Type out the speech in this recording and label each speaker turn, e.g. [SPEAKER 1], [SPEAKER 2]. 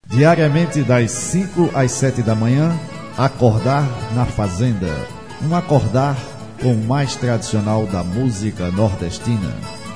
[SPEAKER 1] Diariamente das 5 às 7 da manhã, Acordar na Fazenda. Um acordar com o mais tradicional da música nordestina.